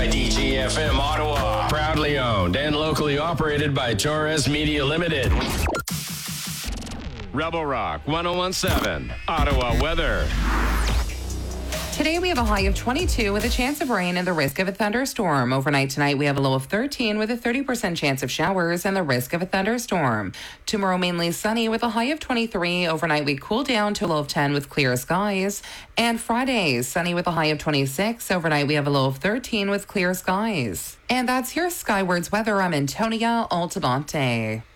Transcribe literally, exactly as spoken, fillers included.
D G F M Ottawa. Proudly owned and locally operated by Torres Media Limited. Rebel Rock one oh one seven, Ottawa weather. Today we have a high of twenty-two with a chance of rain and the risk of a thunderstorm. Overnight tonight we have a low of thirteen with a thirty percent chance of showers and the risk of a thunderstorm. Tomorrow mainly sunny with a high of twenty-three. Overnight we cool down to a low of ten with clear skies. And Friday, sunny with a high of twenty-six. Overnight we have a low of thirteen with clear skies. And that's your Skywards weather. I'm Antonia Altamonte.